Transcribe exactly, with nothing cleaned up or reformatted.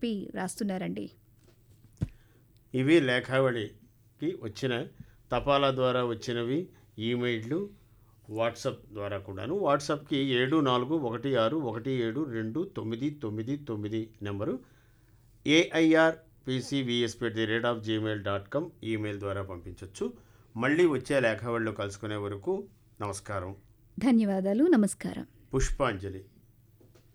చెప్పి రాస్తున్నారండి. ఇవి లేఖావళికి వచ్చిన తపాలా ద్వారా వచ్చినవి, ఈమెయిళ్ళు, వాట్సాప్ ద్వారా కూడాను. వాట్సాప్కి ఏడు నాలుగు ఒకటి ఆరు ఒకటి ఏడు రెండు తొమ్మిది తొమ్మిది తొమ్మిది number, AIR PCVSP at the rate of Gmail dot com email ద్వారా పంపించవచ్చు. మళ్ళీ వచ్చే లేఖావళిలో కలుసుకునే వరకు నమస్కారం. ధన్యవాదాలు. నమస్కారం. పుష్పాంజలి.